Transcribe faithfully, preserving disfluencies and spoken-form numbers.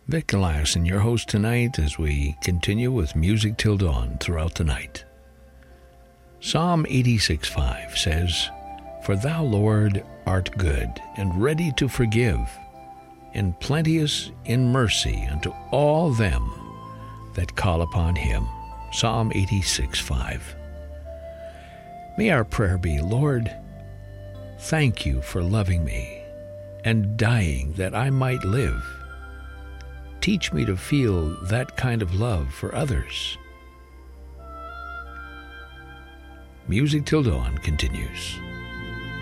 Vic Eliason, your host tonight, as we continue with Music Till Dawn throughout the night. Psalm eighty-six five says, "For thou, Lord, art good, and ready to forgive, and plenteous in mercy unto all them that call upon him." Psalm eighty-six five. May our prayer be, Lord, thank you for loving me and dying that I might live. Teach me to feel that kind of love for others. Music Till Dawn continues.